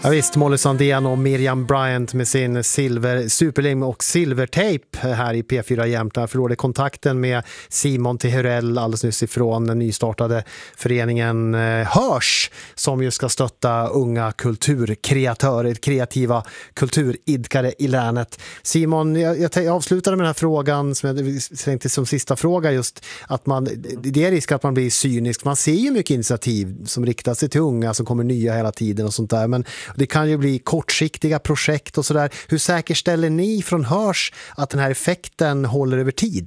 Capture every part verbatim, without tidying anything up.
Ja visst, Molly Sandén och Miriam Bryant med sin silver, superlim och silvertejp här i P fyra Jämtland förlorade kontakten med Simon Teherell alldeles nyss ifrån den nystartade föreningen Hörs som ju ska stötta unga kulturkreatörer, kreativa kulturidkare i länet. Simon, jag, jag avslutade med den här frågan som jag tänkte som sista fråga just att man, det är risk att man blir cynisk. Man ser ju mycket initiativ som riktar sig till unga som kommer nya hela tiden och sånt där, men det kan ju bli kortsiktiga projekt och sådär. Hur säkerställer ni från Hörs att den här effekten håller över tid?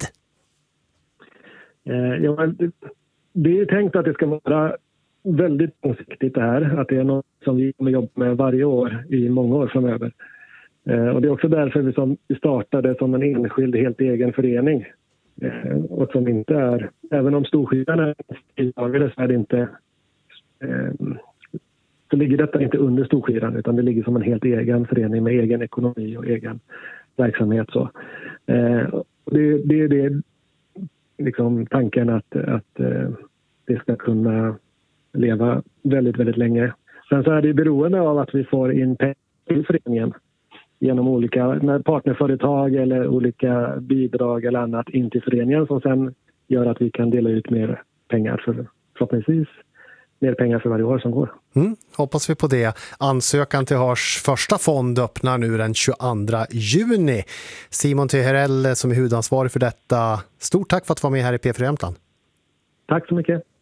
Eh, ja, det, det är tänkt att det ska vara väldigt långsiktigt det här. Att det är något som vi kommer jobba med varje år i många år framöver. Eh, och det är också därför vi, som, vi startade som en enskild, helt egen förening. Eh, och som inte är, även om Storskyran är tilltagare så är det inte... Eh, så ligger detta inte under Storskyran utan det ligger som en helt egen förening med egen ekonomi och egen verksamhet. Så. Eh, och det, det är det, liksom tanken att, att eh, det ska kunna leva väldigt, väldigt länge. Sen så är det beroende av att vi får in pengar till föreningen genom olika partnerföretag eller olika bidrag eller annat in till föreningen som sen gör att vi kan dela ut mer pengar för förhoppningsvis mer pengar för varje år som går. Mm, hoppas vi på det. Ansökan till Hörs första fond öppnar nu den tjugoandra juni. Simon Teherell som är huvudansvarig för detta. Stort tack för att du var med här i P fyra Jämtland. Tack så mycket.